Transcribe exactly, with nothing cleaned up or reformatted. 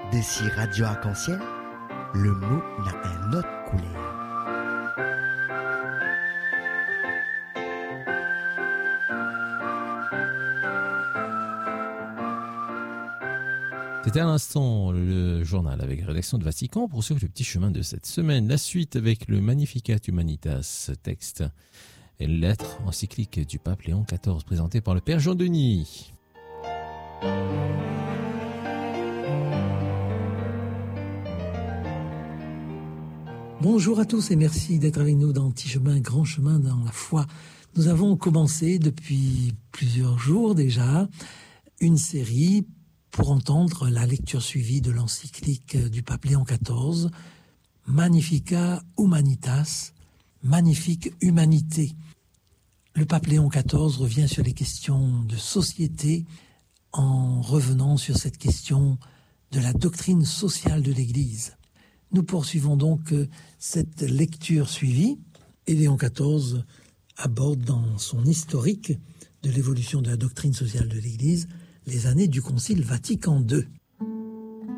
D'ici Radio Arc-en-Ciel, le mot n'a un autre couleur. C'était à l'instant le journal avec rédaction de Vatican pour suivre le petit chemin de cette semaine. La suite avec le Magnificat Humanitas, texte et lettre encyclique du pape Léon quatorze présenté par le Père Jean-Denis. Bonjour à tous et merci d'être avec nous dans Petit Chemin, Grand Chemin dans la foi. Nous avons commencé depuis plusieurs jours déjà une série pour entendre la lecture suivie de l'encyclique du pape Léon quatorze, Magnificat Humanitas, magnifique humanité. Le pape Léon quatorze revient sur les questions de société en revenant sur cette question de la doctrine sociale de l'Église. Nous poursuivons donc cette lecture suivie et Léon quatorze aborde dans son historique de l'évolution de la doctrine sociale de l'Église les années du Concile Vatican deux.